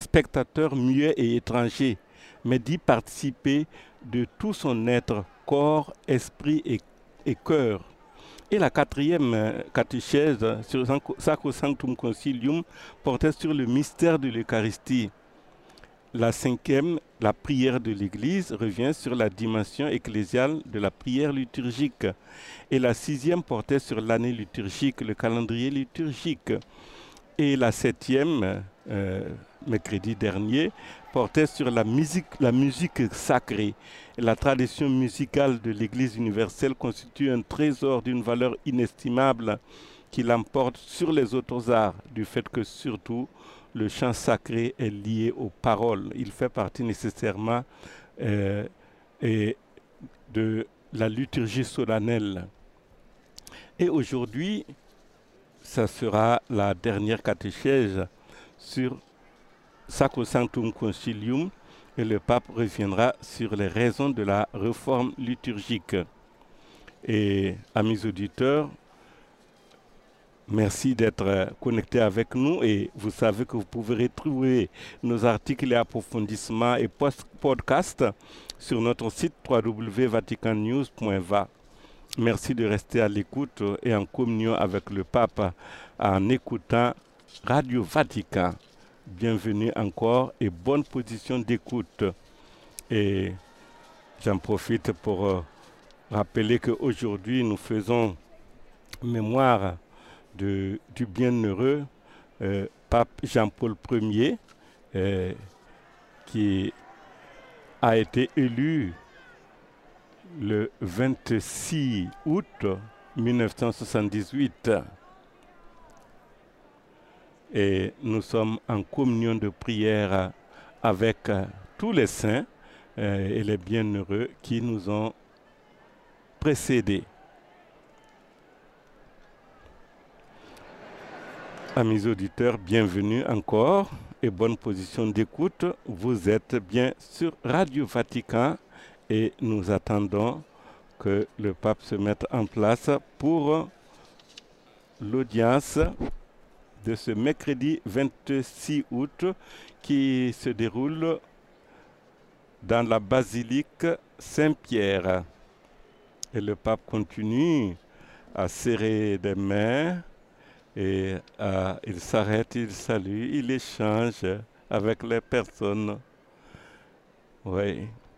spectateur muet et étranger, mais d'y participer de tout son être, corps, esprit et cœur. Et la quatrième catéchèse sur Sacrosanctum Concilium portait sur le mystère de l'Eucharistie. La cinquième, la prière de l'Église, revient sur la dimension ecclésiale de la prière liturgique. Et la sixième portait sur l'année liturgique, le calendrier liturgique. Et la septième, mercredi dernier, portait sur la musique sacrée. Et la tradition musicale de l'Église universelle constitue un trésor d'une valeur inestimable qui l'emporte sur les autres arts, du fait que surtout le chant sacré est lié aux paroles. Il fait partie nécessairement et de la liturgie solennelle. Et aujourd'hui, ça sera la dernière catéchèse sur Sacrosanctum Concilium et le pape reviendra sur les raisons de la réforme liturgique. Et amis auditeurs, merci d'être connectés avec nous et vous savez que vous pouvez retrouver nos articles et approfondissements et podcasts sur notre site www.vaticannews.va. Merci de rester à l'écoute et en communion avec le pape en écoutant Radio Vatican. Bienvenue encore et bonne position d'écoute. Et j'en profite pour rappeler qu'aujourd'hui nous faisons mémoire du bienheureux pape Jean-Paul Ier qui a été élu le 26 août 1978. Et nous sommes en communion de prière avec tous les saints et les bienheureux qui nous ont précédés. Amis auditeurs, bienvenue encore et bonne position d'écoute. Vous êtes bien sur Radio Vatican et nous attendons que le pape se mette en place pour l'audience de ce mercredi 26 août qui se déroule dans la basilique Saint-Pierre. Et le pape continue à serrer des mains et il s'arrête, il salue, il échange avec les personnes. Oui.